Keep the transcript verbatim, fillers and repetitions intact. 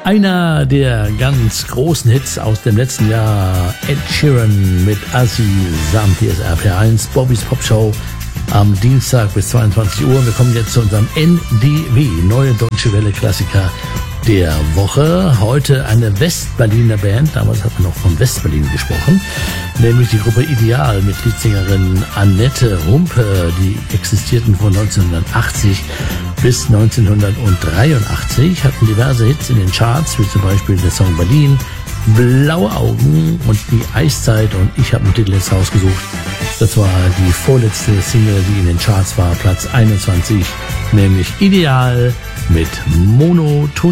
Einer der ganz großen Hits aus dem letzten Jahr, Ed Sheeran mit Assi samt hier ist R P R eins, Bobbys Popshow am Dienstag bis zweiundzwanzig Uhr. Wir kommen jetzt zu unserem N D W, Neue Deutsche Welle Klassiker der Woche. Heute eine Westberliner Band, damals hat man noch von Westberlin gesprochen, nämlich die Gruppe Ideal mit Leadsängerin Annette Humpe. Die existierten von neunzehnhundertachtzig bis neunzehnhundertdreiundachtzig, hatten diverse Hits in den Charts, wie zum Beispiel der Song Berlin, Blaue Augen und die Eiszeit, und ich habe einen Titel jetzt rausgesucht. Das war die vorletzte Single, die in den Charts war, Platz einundzwanzig, nämlich Ideal mit Monoton.